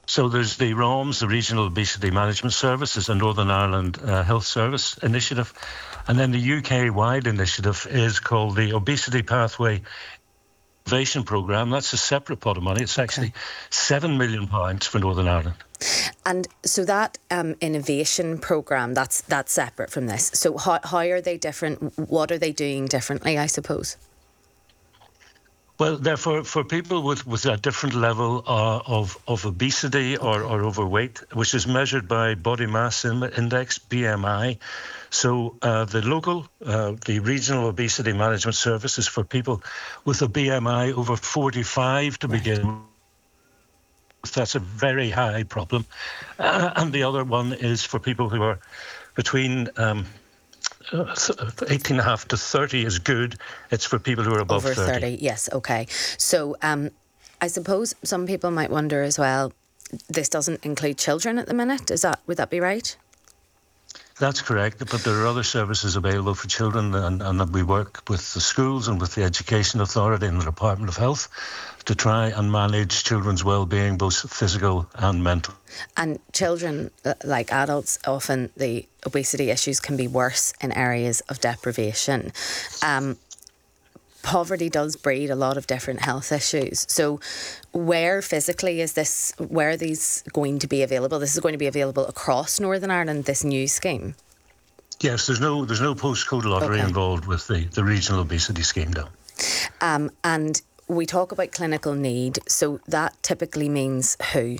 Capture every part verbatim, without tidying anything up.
So there's the R O M S, the Regional Obesity Management Service, is a Northern Ireland uh, Health Service initiative. And then the U K-wide initiative is called the Obesity Pathway Innovation Programme. That's a separate pot of money. It's actually okay. seven million pounds for Northern Ireland. And so that um, innovation programme, that's that's separate from this. So how, how are they different? What are they doing differently, I suppose? Well, therefore, for people with, with a different level uh, of, of obesity or, or overweight, which is measured by body mass index, B M I. So uh, the local, uh, the Regional Obesity Management Service is for people with a B M I over forty-five to right. begin. That's a very high problem. Uh, and the other one is for people who are between... Um, Uh, eighteen and a half to thirty is good. It's for people who are above Over thirty. thirty, yes, okay. So um, I suppose some people might wonder as well, this doesn't include children at the minute. Is that, would that be right? That's correct, but there are other services available for children, and, and we work with the schools and with the Education Authority and the Department of Health to try and manage children's well-being, both physical and mental. And children, like adults, often the obesity issues can be worse in areas of deprivation. Um, poverty does breed a lot of different health issues. So where physically is this, where are these going to be available? This is going to be available across Northern Ireland, this new scheme? Yes, there's no there's no postcode lottery okay. involved with the, the regional obesity scheme now. Um, and we talk about clinical need, so that typically means who?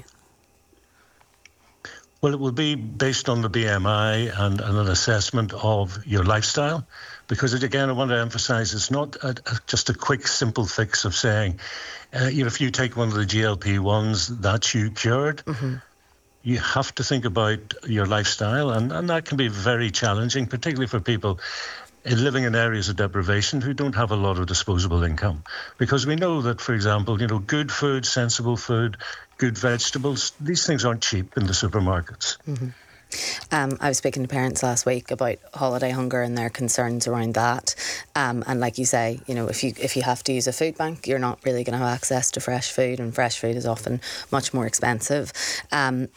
Well, it will be based on the B M I and, and an assessment of your lifestyle, because it, again, I want to emphasise it's not a, a, just a quick, simple fix of saying, uh, you know, if you take one of the G L P ones, that's you cured. Mm-hmm. You have to think about your lifestyle, and, and that can be very challenging, particularly for people living in areas of deprivation who don't have a lot of disposable income. Because we know that, for example, you know, good food, sensible food, good vegetables, these things aren't cheap in the supermarkets. Mm-hmm. Um, I was speaking to parents last week about holiday hunger and their concerns around that. Um, and like you say, you know, if you if you have to use a food bank, you're not really going to have access to fresh food, and fresh food is often much more expensive. Um,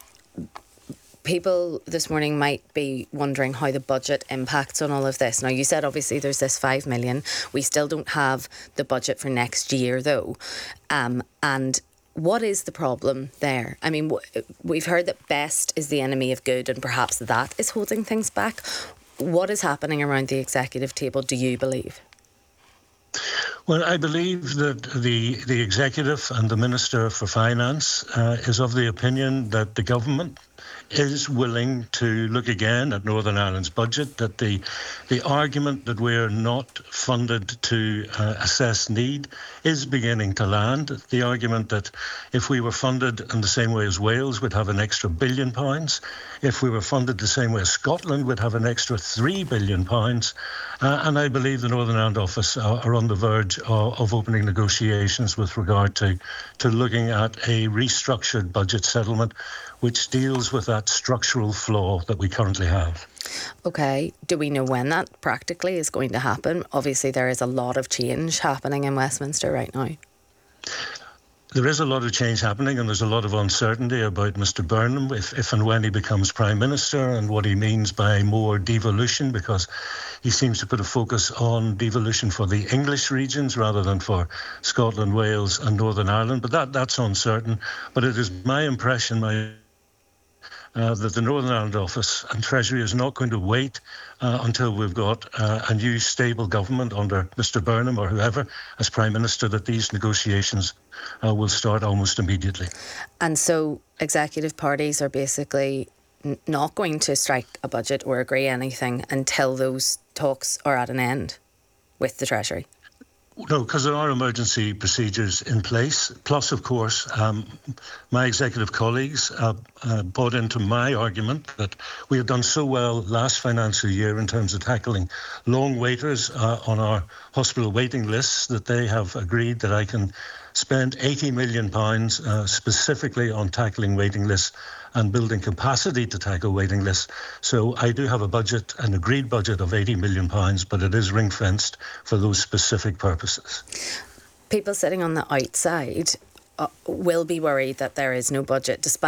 People this morning might be wondering how the budget impacts on all of this. Now, you said obviously there's this five million. We still don't have the budget for next year, though. Um, and what is the problem there? I mean, w- we've heard that best is the enemy of good, and perhaps that is holding things back. What is happening around the executive table, do you believe? Well, I believe that the the executive and the Minister for Finance uh, is of the opinion that the government is willing to look again at Northern Ireland's budget, that the the argument that we're not funded to uh, assess need is beginning to land. The argument that if we were funded in the same way as Wales, we'd have an extra billion pounds. If we were funded the same way as Scotland, we'd have an extra three billion pounds. Uh, and I believe the Northern Ireland Office are, are on the verge of, of opening negotiations with regard to, to looking at a restructured budget settlement which deals with that structural flaw that we currently have. OK, do we know when that practically is going to happen? Obviously, there is a lot of change happening in Westminster right now. There is a lot of change happening, and there's a lot of uncertainty about Mister Burnham, if, if and when he becomes Prime Minister, and what he means by more devolution, because he seems to put a focus on devolution for the English regions rather than for Scotland, Wales and Northern Ireland. But that that's uncertain. But it is my impression, my Uh, that the Northern Ireland Office and Treasury is not going to wait uh, until we've got uh, a new stable government under Mister Burnham or whoever as Prime Minister, that these negotiations uh, will start almost immediately. And so executive parties are basically n- not going to strike a budget or agree anything until those talks are at an end with the Treasury? No, because there are emergency procedures in place. Plus, of course, um, my executive colleagues uh, uh, bought into my argument that we have done so well last financial year in terms of tackling long waiters uh, on our hospital waiting lists that they have agreed that I can spend eighty million pounds uh, specifically on tackling waiting lists and building capacity to tackle waiting lists. So I do have a budget, an agreed budget of eighty million pounds, but it is ring-fenced for those specific purposes. People sitting on the outside uh, will be worried that there is no budget, despite